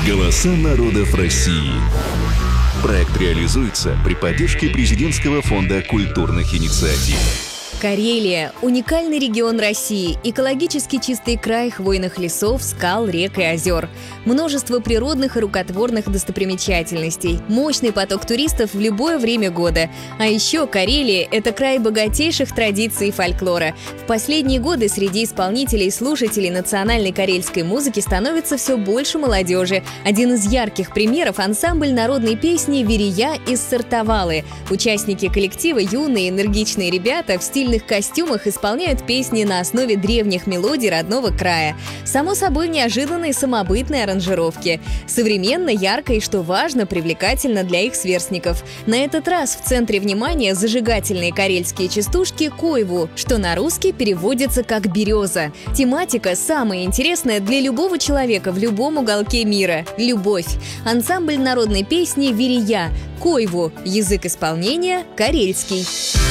Голоса народов России. Проект реализуется при поддержке Президентского фонда культурных инициатив. Карелия – уникальный регион России, экологически чистый край хвойных лесов, скал, рек и озер. Множество природных и рукотворных достопримечательностей, мощный поток туристов в любое время года. А еще Карелия – это край богатейших традиций и фольклора. В последние годы среди исполнителей и слушателей национальной карельской музыки становится все больше молодежи. Один из ярких примеров – ансамбль народной песни «Верия» из Сартовалы. Участники коллектива – юные энергичные ребята в стильных костюмах исполняют песни на основе древних мелодий родного края. Само собой, в неожиданной самобытной аранжировке. Современно, ярко и, что важно, привлекательно для их сверстников. На этот раз в центре внимания зажигательные карельские частушки «Койву», что на русский переводится как «береза». Тематика самая интересная для любого человека в любом уголке мира – любовь. Ансамбль народной песни «Верия», «Койву», язык исполнения – карельский.